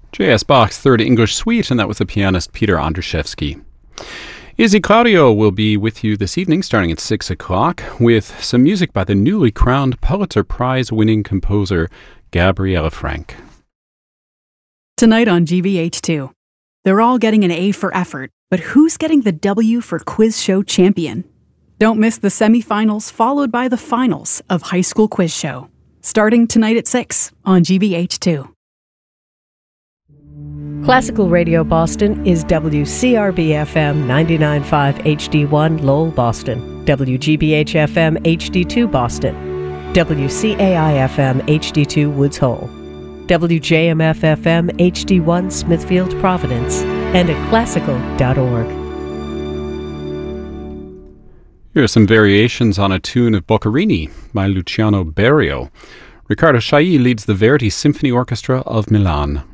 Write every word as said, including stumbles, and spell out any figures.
J S Bach's Third English Suite, and that was the pianist Peter Andrzejewski. Izzy Claudio will be with you this evening starting at six o'clock with some music by the newly crowned Pulitzer Prize-winning composer Gabrielle Frank. Tonight on G B H two, they're all getting an A for effort, but who's getting the W for Quiz Show Champion? Don't miss the semifinals followed by the finals of High School Quiz Show, starting tonight at six on G B H two. Classical Radio Boston is W C R B F M ninety-nine point five H D one Lowell, Boston, W G B H F M H D two Boston, W C A I F M H D two Woods Hole, W J M F F M H D one Smithfield, Providence, and at classical dot org. Here are some variations on a tune of Boccherini by Luciano Berio. Riccardo Chailly leads the Verdi Symphony Orchestra of Milan.